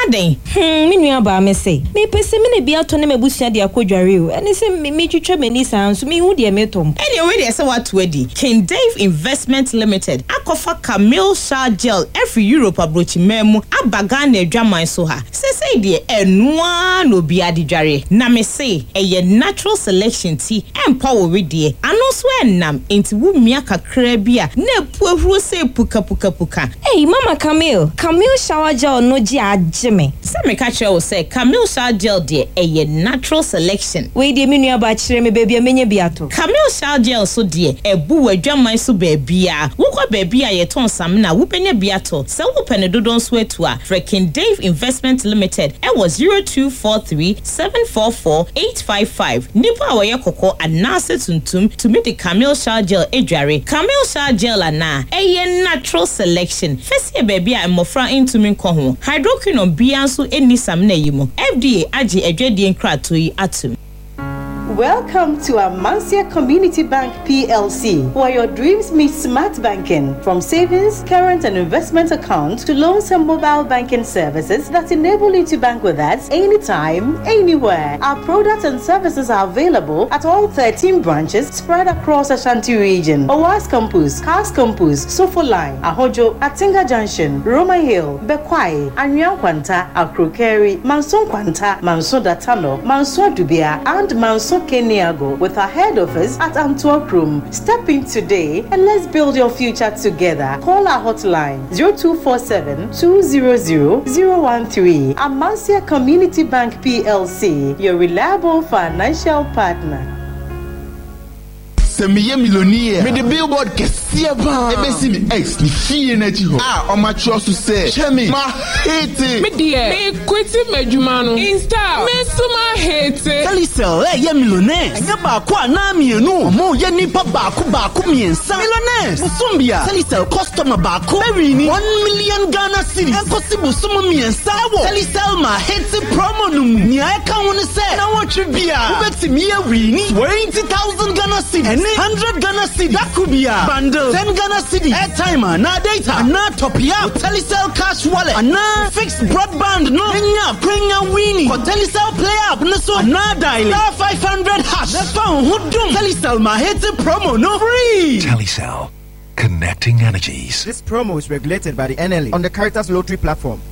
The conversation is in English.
Adey. Me nua ba me say. Me pese me na bia to na mabusua de akodware o. Ene se me twetwe mani san so me hu de me tom. Ene we de say what wedi. King Dave Investment Limited. Akofa Camille Shower Gel every Europe abrochi memu abaga na adwaman so ha. Say de enua no bia de dware. Na me say eye natural selection tea empower we de. Ano so enam enti wu mia kakra bia na epuahuro say puka. Hey Mama Camille Shower Gel no ji ageme. Say me catch you say Camille Shower Gel de eye natural selection. We de me nua ba kire me baby amenye biato. Camille Shower Gel so de ebu adwaman so baabia. Wo kwa baabia ye ton sam na wo penye biato. Se wo pene dodon so etua. King Dave Investment Limited e was 0243-744-855. Nipa wa ye koko anase tuntum to meet the Camille Shower Gel edware. Camille Shower Gel ana eye natural selection. Fesi baby a mofra into min ko ho. Hydroquinone bia so eni sam na yimo. FDA agi edwedie nkrato yi atum. Welcome to Amansia Community Bank PLC, where your dreams meet smart banking. From savings, current and investment accounts to loans and mobile banking services that enable you to bank with us anytime, anywhere. Our products and services are available at all 13 branches spread across Ashanti region. Owas Campus, Cars Campus, Sofo Line, Ahojo, Atinga Junction, Roma Hill, Bekwai, Anyang Kwanta, Akrokeri, Manson Kwanta, Manson Datano, Manson Dubia, and Manson Keniago, with our head office at Antwerp Room. Step in today and let's build your future together. Call our hotline 0247-200-013. Amansia Community Bank PLC, your reliable financial partner. Semiye millionaire. Me the billboard kesia ba. Ebe si mi ex ni fie na chi ho. O ma cho so say. Chemi ma hate. Me dear. Me kweti medjuma no. Insta. Me so ma hate. Telecel ye millionaire. Enya ba ko ana mienu. Mo ye nipa ba ko miensa. Millionaire. Musumbia. Telecel customer ba ko. Very ni 1 million Ghana cedis. Impossible sumo miensa wo. Telecel ma hate promo no mu. Ni ai kan woni say. Na wo twibia. Ubeti mi e wini 20,000 Ghana cedis. 100 Ghana cedis. That could be a bundle. 10 Ghana cedis. Airtime, na data, na top up. Telecel cash wallet, na fixed broadband. No, Kenya Winnie. For Telecel play up, no so na dial. 500 hash. The phone who don't. Telecel ma hate promo no free. Telecel, connecting energies. This promo is regulated by the NLA on the Caritas Lottery platform.